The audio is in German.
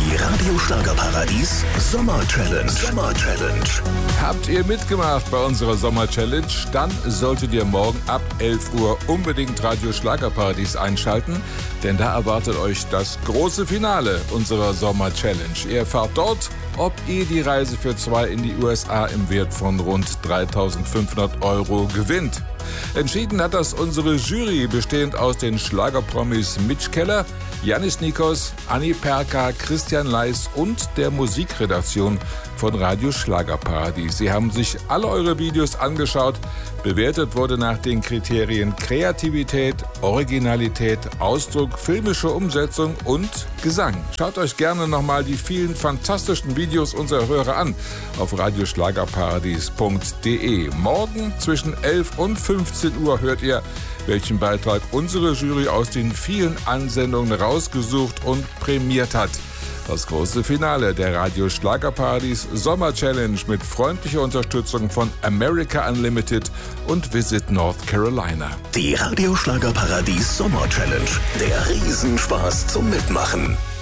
Die Radio Schlagerparadies Sommer Challenge. Habt ihr mitgemacht bei unserer Sommer Challenge? Dann solltet ihr morgen ab 11 Uhr unbedingt Radio Schlagerparadies einschalten, denn da erwartet euch das große Finale unserer Sommer Challenge. Ihr erfahrt dort, ob ihr die Reise für 2 in die USA im Wert von rund 3.500 € gewinnt. Entschieden hat das unsere Jury, bestehend aus den Schlagerpromis Mitch Keller, Janis Nikos, Anni Perka, Christian Leis und der Musikredaktion von Radio Schlagerparadies. Sie haben sich alle eure Videos angeschaut. Bewertet wurde nach den Kriterien Kreativität, Originalität, Ausdruck, filmische Umsetzung und Gesang. Schaut euch gerne nochmal die vielen fantastischen Videos unserer Hörer an auf radioschlagerparadies.de. Morgen zwischen 11 und 15 Uhr hört ihr, welchen Beitrag unsere Jury aus den vielen Ansendungen rausgesucht und prämiert hat. Das große Finale der Radio Schlagerparadies Sommer Challenge mit freundlicher Unterstützung von America Unlimited und Visit North Carolina. Die Radio Schlagerparadies Sommer Challenge. Der Riesenspaß zum Mitmachen.